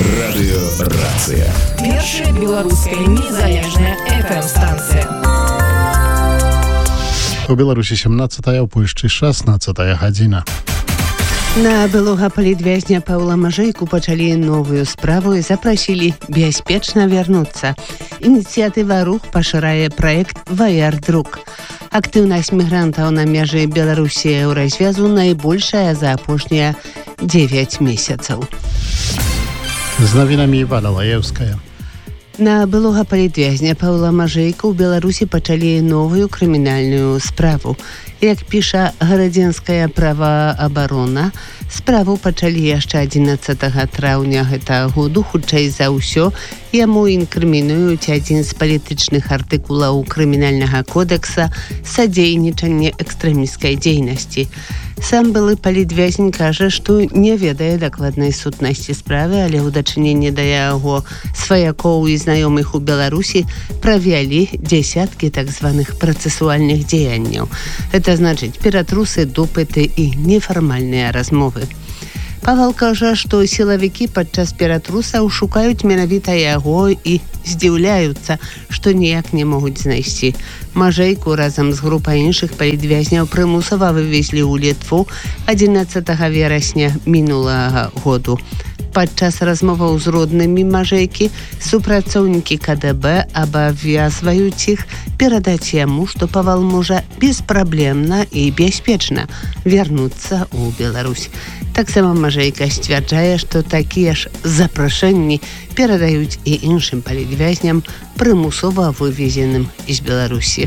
Радыёрацыя. Першая беларуская незалежная FM-станцыя. У Беларусі 17-я, у Польшчы 16-я гадзіна. На былога палітвязня Паўла Мажэйку пачалі новую справу і запрасілі бяспечна вярнуцца. Ініцыятыва «Рух» пашырае праект «Ваяр-друк». Актыўнасць мігрантаў на мяжы Беларусі і Еўразвязу найбольшая за апошнія 9 месяцаў. З навінамі Валя Лаеўская. На былога палітвязня Паўла Мажэйку ў Беларусі пачалі новую крымінальную справу. Як піша гарадзенская праваабарона, справу пачалі яшчэ 11 траўня гэтага году. Хутчэй за ўсё, яму інкрымінуюць адзін з палітычных артыкулаў крымінальнага кодекса «Садзейнічанне экстрэмісцкай дзейнасці». Сам былы палітвязень кажа, што не ведае дакладнай сутнасці справы, але ў дачыненні да яго сваякоў і знаёмых у Беларусі правялі дзесяткі так званых працэсуальных дзеянняў. Это значыць ператрусы, допыты і нефармальныя размовы. Павал кажа, што сілавікі падчас ператрусаў шукаюць менавіта яго і здзіўляюцца, што ніяк не могуць знайсці. Мажэйку разам з групай іншых палітвязняў прымусова вывезлі ў Літву 11 верасня мінулага году. Падчас размоваў з роднымі Мажэйкі супрацоўнікі КДБ абавязваюць іх перадаць яму, што Павал можа беспраблемна і бяспечна вярнуцца ў Беларусь. Таксама Мажэйка сцвярджае, што такія ж запрашэнні перадаюць і іншым палітвязням, прымусова вывезеным з Беларусі.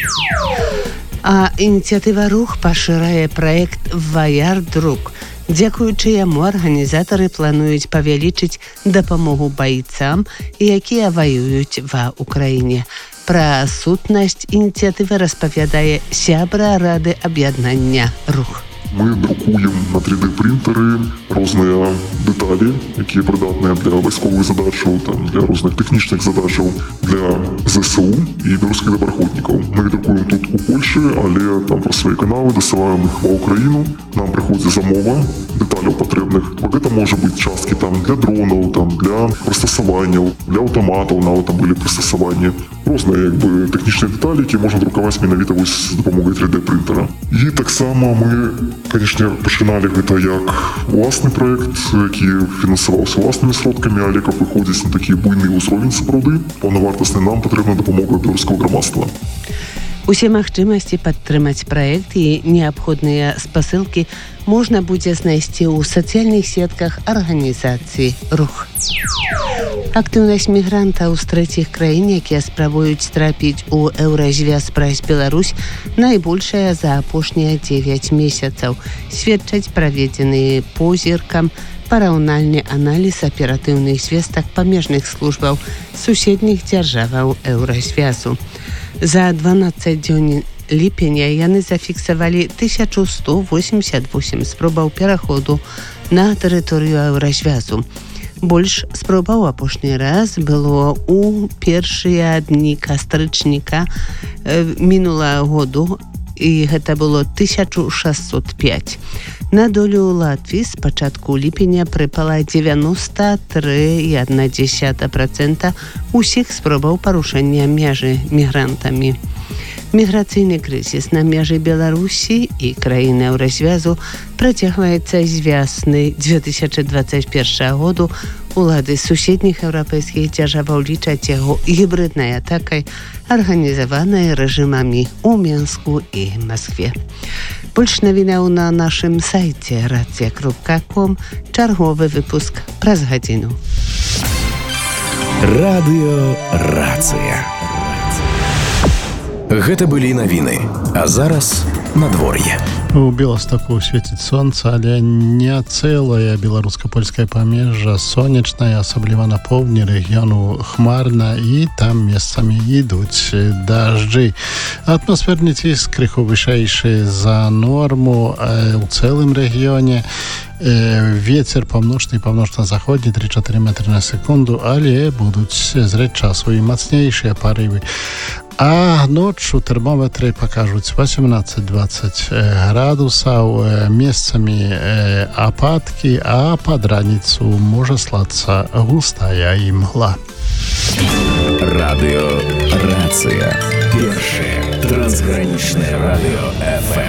А ініцыятыва «Рух» пашырае праект «Ваяр-друк». Дзякуючы яму арганізатары плануюць павялічыць дапамогу байцам, якія ваююць ва Украіне. Пра сутнасць ініцыятывы распавядае сябра рады аб'яднання «Рух». Мы друкуем на 3D-принтеры розныя дэталі, якія прыдатныя для вайсковых задачаў, для розных тэхнічных задачаў для ЗСУ і беларускіх добраахвотнікаў. Мы друкуем тут у Польшы, але там праз свае каналы дасылаем іх ва Украіну. Нам прыходзіць замова дэталяў патрэбных. Гэта можа быць часткі для дронаў, для прыстасаванняў, для аўтаматаў, нават там былі прыстасаванні. Розныя тэхнічныя дэталі, якія можна друкаваць менавіта з дапамогай 3D-принтера. І таксама мы, конечно, пачыналі гэта як уласны праект, які фінансаваўся уласнымі сродкамі, але каб выходзіць на такі буйны ўзровень сапраўды, паўнавартасны, нам патрэбна дапамога беларускага грамадства. Усе магчымасці падтрымаць праект і неабходныя спасылкі можна будзе знайсці ў сацыяльных сетках арганізацыі «Рух». Актыўнасць мігрантаў з трэціх краін, якія спрабуюць трапіць у Еўразвяз праз Беларусь, найбольшая за апошнія 9 месяцаў. Сведчаць праведзены позіркам параўнальны аналіз аператыўных звестак памежных службаў суседніх дзяржаваў Еўразвязу. За 12 дзён ліпеня яны зафіксавалі 1188 спробаў пераходу на тэрыторыю Еўразвязу. Больш спробаў апошні раз было ў першыя дні кастрычніка мінулага году, і гэта было 1605. На долю Латвіі з пачатку ліпеня прыпала 93,1% усіх спробаў парушэння мяжы мігрантамі. Міграцыйны крызіс на мяжы Беларусі і краіны Еўразвязу працягваецца з вясны 2021 году. Улады суседніх еўрапейскіх дзяржаваў лічаць яго гібриднай атакай, арганізаванай рэжымамі ў Мінску і Маскве. Больш навінаў на нашым сайце racja.com. Чарговы выпуск праз гадзіну. Радыёрацыя. Гэта былі навіны, а зараз надвор'е. У Беластоку свеціць сонца, але не цэлае беларуска-польскае памежжа, сонечнае, асабліва на поўдні рэгіёну хмарна, і там месцамі ідуць дажджы. Атмасферны ціск крыху вышэйшы за норму ў цэлым рэгіёне. Ветер паўночна-заходні 3-4 метры на секунду, але будуць зрэць часу і мацнейшыя парывы. А ноччу тэрмометры пакажуць 18-20 градусаў, месцамі ападкі, а пад раніцу можа слацца густая імгла. Радыё Рацыя. Першае трансгранічнае радыё FM.